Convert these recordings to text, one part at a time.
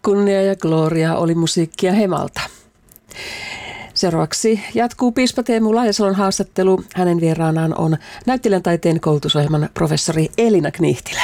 kunnia ja gloria oli musiikkia Hemalta. Seuraavaksi jatkuu piispa Teemu Laajasalon haastattelu. Hänen vieraanaan on näyttelijän taiteen koulutusohjelman professori Elina Knihtilä.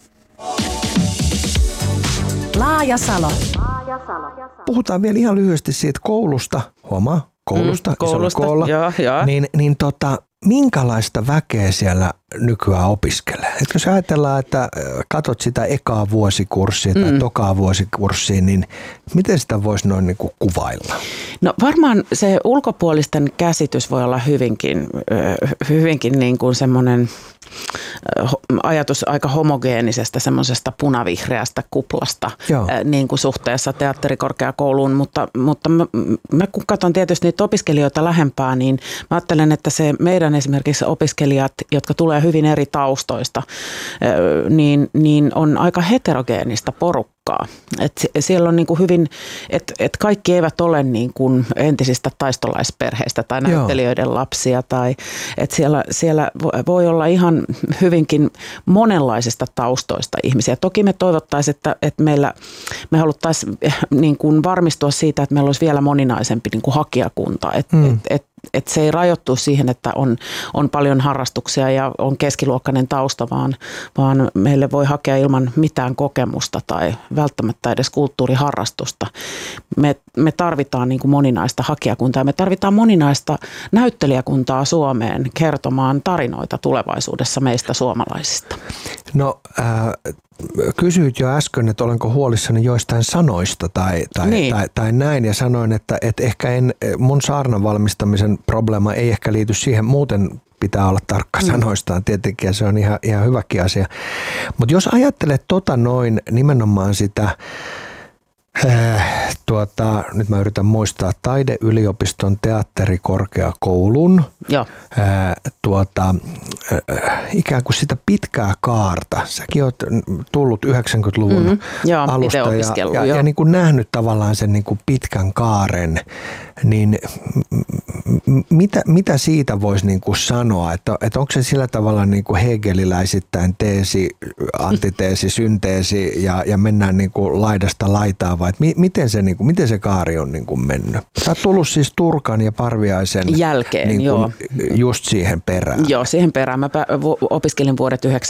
Laajasalo. Puhutaan vielä ihan lyhyesti siitä koulusta. Huomaa, koulusta. Joo. Minkälaista väkeä siellä nykyään opiskelee? Et jos ajatellaan, että katot sitä ekaa vuosikurssia tai tokaa vuosikurssia, niin miten sitä voisi noin niin kuin kuvailla? No varmaan se ulkopuolisten käsitys voi olla hyvinkin niin kuin semmoinen ajatus aika homogeenisesta semmoisesta punavihreästä kuplasta niin kuin suhteessa teatterikorkeakouluun, mutta mä kun katson tietysti niitä opiskelijoita lähempää, niin mä ajattelen, että se meidän esimerkiksi opiskelijat, jotka tulee hyvin eri taustoista, niin on aika heterogeenista porukkaa. Et siellä on niin kuin hyvin, että kaikki eivät ole niin kuin entisistä taistolaisperheistä tai näyttelijöiden lapsia, tai että siellä voi olla ihan hyvinkin monenlaisista taustoista ihmisiä. Toki me toivottaisiin, että me haluttaisiin niin kuin varmistua siitä, että meillä olisi vielä moninaisempi niin kuin hakijakunta, että se ei rajoittu siihen, että on paljon harrastuksia ja on keskiluokkainen tausta, vaan meille voi hakea ilman mitään kokemusta tai välttämättä edes kulttuuriharrastusta. Me tarvitaan niin kuin moninaista hakijakuntaa ja me tarvitaan moninaista näyttelijäkuntaa Suomeen kertomaan tarinoita tulevaisuudessa meistä suomalaisista. No kysyit jo äsken, että olenko huolissani joistain sanoista tai näin, ja sanoin, että ehkä mun saarnan valmistamisen probleema ei ehkä liity siihen, muuten pitää olla tarkka sanoistaan tietenkin, ja se on ihan hyväkin asia. Mutta jos ajattelet noin nimenomaan sitä, nyt mä yritän muistaa, Taideyliopiston teatterikorkeakoulun, ikään kuin sitä pitkää kaarta. Säkin oot tullut 90-luvun alusta ja niin kuin nähnyt tavallaan sen niin kuin pitkän kaaren, niin mitä siitä voisi niin kuin sanoa, että onko se sillä tavalla niin kuin hegeliläisittäin teesi, antiteesi, synteesi ja mennään niin kuin laidasta laitaan, vai miten se kaari on niin kuin mennyt? Sä oot tullut siis Turkan ja Parviaisen jälkeen, niin kuin just siihen perään. Joo, siihen perään. Mä opiskelin vuodet 92-96.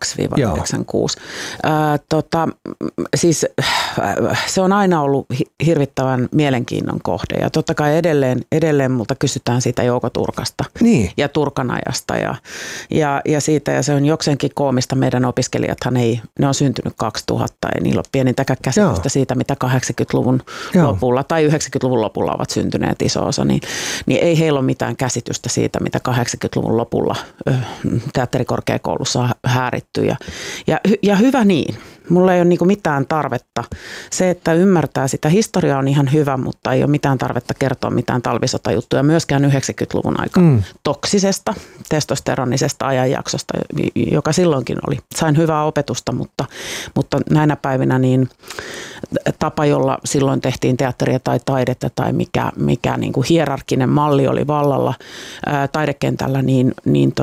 Siis se on aina ollut hirvittävän mielenkiinnon kohde, ja totta kai edelleen multa kysytään siitä Jouko Turkasta ja Turkan ajasta ja siitä, ja se on jokseenkin koomista. Meidän opiskelijathan ne on syntynyt 2000, ei niillä ole pienintäkään käsitystä siitä, mitä 80-luvun lopulla tai 90-luvun lopulla ovat syntyneet iso osa, niin ei heillä ole mitään käsitystä siitä, mitä 80-luvun lopulla teatterikorkeakoulussa on hääritty. Ja hyvä niin. Mulla ei ole niinku mitään tarvetta. Se, että ymmärtää sitä historiaa on ihan hyvä, mutta ei ole mitään tarvetta kertoa mitään talvisotajuttuja myöskään 90-luvun aika toksisesta, testosteronisesta ajanjaksosta, joka silloinkin oli. Sain hyvää opetusta, mutta näinä päivinä niin tapa, jolla silloin tehtiin teatteria tai taidetta tai mikä niin kuin hierarkkinen malli oli vallalla taidekentällä, niin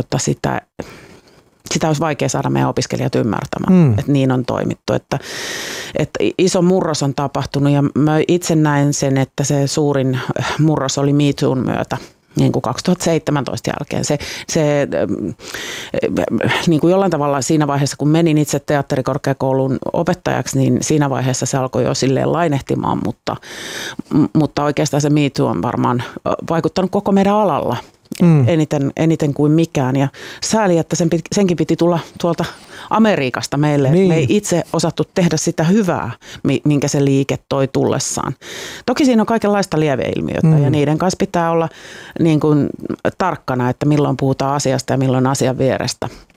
sitä olisi vaikea saada meidän opiskelijat ymmärtämään, että niin on toimittu. Että iso murros on tapahtunut, ja mä itse näen sen, että se suurin murros oli Me Toon myötä. Niin kuin 2017 jälkeen. Se niin kuin jollain tavalla siinä vaiheessa, kun menin itse teatterikorkeakoulun opettajaksi, niin siinä vaiheessa se alkoi jo silleen lainehtimaan, mutta oikeastaan se Me Too on varmaan vaikuttanut koko meidän alalla. Eniten kuin mikään, ja sääli, että senkin piti tulla tuolta Amerikasta meille. Me ei itse osattu tehdä sitä hyvää, minkä se liike toi tullessaan. Toki siinä on kaikenlaista lieveilmiötä ja niiden kanssa pitää olla niin kuin tarkkana, että milloin puhutaan asiasta ja milloin asian vierestä.